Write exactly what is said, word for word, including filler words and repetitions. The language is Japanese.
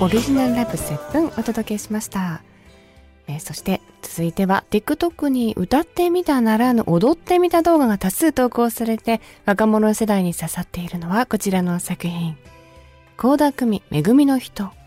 オリジナルラブセブンお届けしました。えー、そして続いては TikTok に歌ってみたならぬ踊ってみた動画が多数投稿されて若者世代に刺さっているのはこちらの作品。倖田來未めぐみの人。